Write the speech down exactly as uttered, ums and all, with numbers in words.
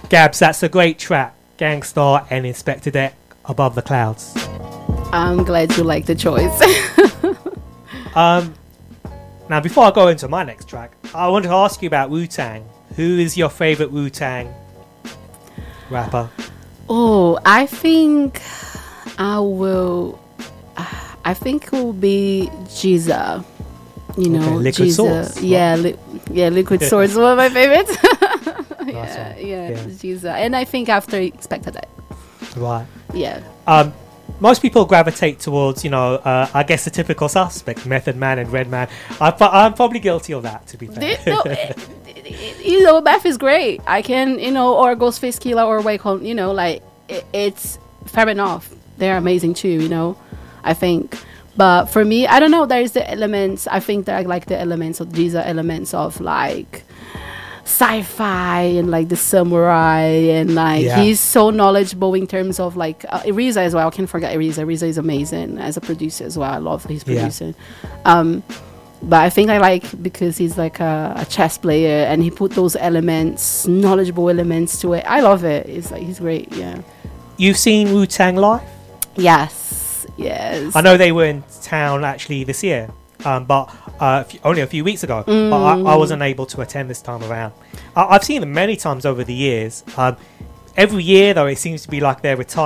Gabs, that's a great track. Gang Starr and Inspector Deck, Above the Clouds. I'm glad you like the choice. um, now, before I go into my next track, I want to ask you about Wu-Tang. Who is your favourite Wu-Tang rapper? Oh, I think I will. I think it will be Jiza. You know, okay, Liquid Jiza. Swords. Yeah, li- yeah, Liquid Swords is one of my favorites. Nice yeah, one. yeah, Yeah. Jiza. And I think after Expected That. Right. Yeah. Um, most people gravitate towards, you know, uh, I guess the typical suspect, Method Man and Redman. I, I'm probably guilty of that, to be fair. no, it, it, you know, Meth is great. I can, you know, or Ghostface Killer or Wacom, you know, like, it, it's fair enough. They're amazing too, you know, I think. But for me, I don't know, there's the elements, I think that I like the elements of, these are elements of like sci-fi and like the samurai and like Yeah. he's so knowledgeable in terms of like uh, Ariza as well. I can't forget Ariza. Ariza is amazing as a producer as well. I love his Yeah. producing. Um, but I think I like because he's like a, a chess player and he put those elements, knowledgeable elements to it. I love it. It's like he's great. Yeah. You've seen Wu-Tang live? Yes. Yes. I know they were in town actually this year, um, but uh, f- only a few weeks ago. Mm. But I, I wasn't able to attend this time around. I- I've seen them many times over the years. Um, every year, though, it seems to be like they're retired.